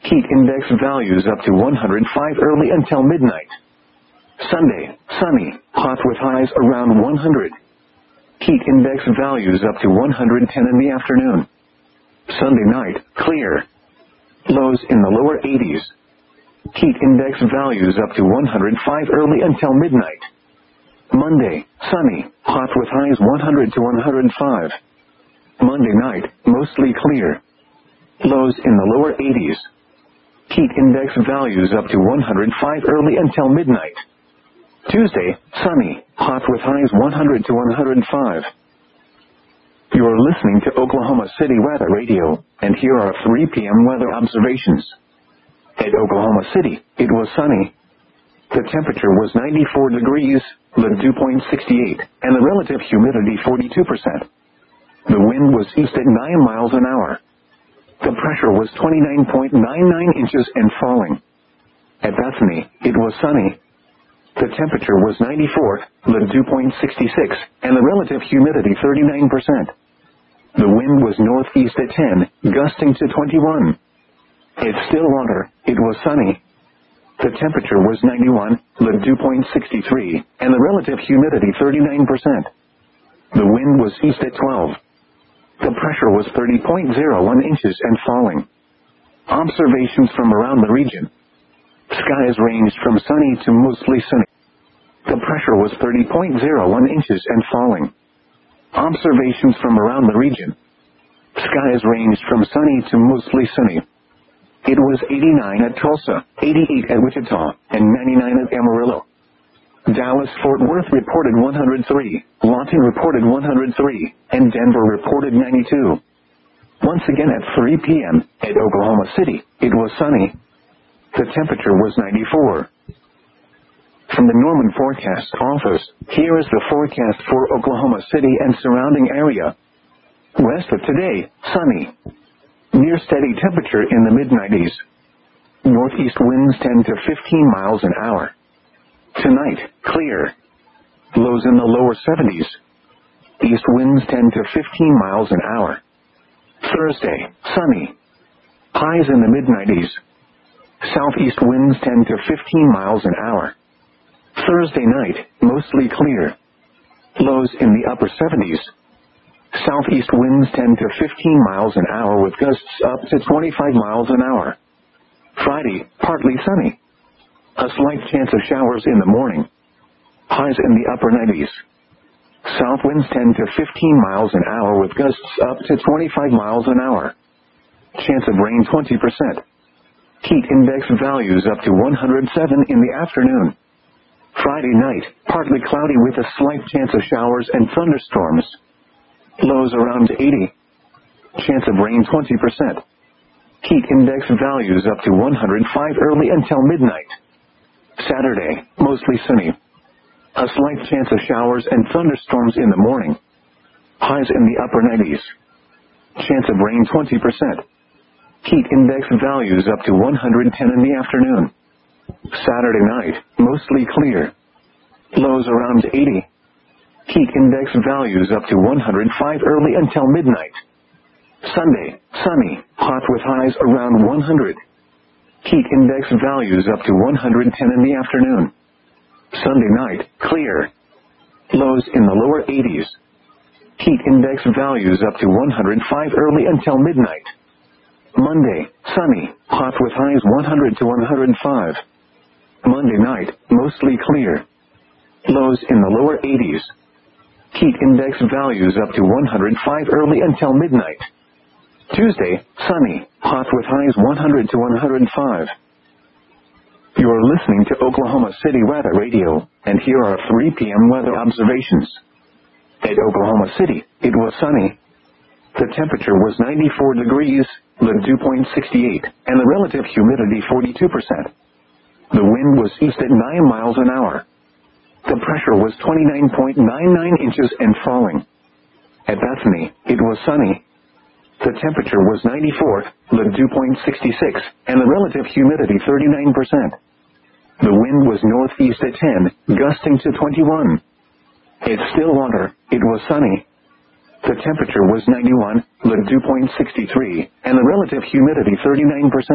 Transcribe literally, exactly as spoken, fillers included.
Heat index values up to one hundred five early until midnight. Sunday, sunny, hot with highs around one hundred. Heat index values up to one hundred ten in the afternoon. Sunday night, clear. Lows in the lower eighties. Heat index values up to one hundred five early until midnight. Monday, sunny, hot with highs one hundred to one hundred five. Monday night, mostly clear. Lows in the lower eighties. Heat index values up to one hundred five early until midnight. Tuesday, sunny, hot with highs one hundred to one hundred five. You're listening to Oklahoma City Weather Radio, and here are three p m weather observations. At Oklahoma City, it was sunny. The temperature was ninety-four degrees, the dew point sixty-eight, and the relative humidity forty-two percent. The wind was east at nine miles an hour. The pressure was twenty-nine point nine nine inches and falling. At Bethany, it was sunny. The temperature was ninety-four, the dew point sixty-six, and the relative humidity thirty-nine percent. The wind was northeast at ten, gusting to twenty-one. At Stillwater, it was sunny. The temperature was ninety-one, the dew point sixty-three, and the relative humidity thirty-nine percent. The wind was east at twelve. The pressure was thirty point zero one inches and falling. Observations from around the region. Skies ranged from sunny to mostly sunny. The pressure was thirty point zero one inches and falling. Observations from around the region. Skies ranged from sunny to mostly sunny. It was eighty-nine at Tulsa, eighty-eight at Wichita, and ninety-nine at Amarillo. Dallas-Fort Worth reported one hundred three, Lawton reported one hundred three, and Denver reported ninety-two. Once again at three p m, at Oklahoma City, it was sunny. The temperature was ninety-four. From the Norman Forecast Office, here is the forecast for Oklahoma City and surrounding area. West of today, sunny. Near steady temperature in the mid nineties. Northeast winds ten to fifteen miles an hour. Tonight, clear. Lows in the lower seventies. East winds ten to fifteen miles an hour. Thursday, sunny. Highs in the mid nineties. Southeast winds ten to fifteen miles an hour. Thursday night, mostly clear. Lows in the upper seventies. Southeast winds ten to fifteen miles an hour with gusts up to twenty-five miles an hour. Friday, partly sunny. A slight chance of showers in the morning. Highs in the upper nineties. South winds ten to fifteen miles an hour with gusts up to twenty-five miles an hour. Chance of rain twenty percent. Heat index values up to one hundred seven in the afternoon. Friday night, partly cloudy with a slight chance of showers and thunderstorms. Lows around eighty. Chance of rain twenty percent. Heat index values up to one hundred five early until midnight. Saturday, mostly sunny. A slight chance of showers and thunderstorms in the morning. Highs in the upper nineties. Chance of rain twenty percent. Heat index values up to one hundred ten in the afternoon. Saturday night, mostly clear. Lows around eighty. Heat index values up to one hundred five early until midnight. Sunday, sunny, hot with highs around one hundred. Heat index values up to one hundred ten in the afternoon. Sunday night, clear. Lows in the lower eighties. Heat index values up to one hundred five early until midnight. Monday, sunny, hot with highs one hundred to one hundred five. Monday night, mostly clear. Lows in the lower eighties. Heat index values up to one hundred five early until midnight. Tuesday, sunny, hot with highs one hundred to one hundred five. You're listening to Oklahoma City Weather Radio, and here are three p m weather observations. At Oklahoma City, it was sunny. The temperature was ninety-four degrees, the dew point sixty-eight, and the relative humidity forty-two percent. The wind was east at nine miles an hour. The pressure was twenty-nine point nine nine inches and falling. At Bethany, it was sunny. The temperature was ninety-four, the dew point sixty-six, and the relative humidity thirty-nine percent. The wind was northeast at ten, gusting to twenty-one. At Stillwater, it was sunny. The temperature was ninety-one, the dew point sixty-three, and the relative humidity thirty-nine percent.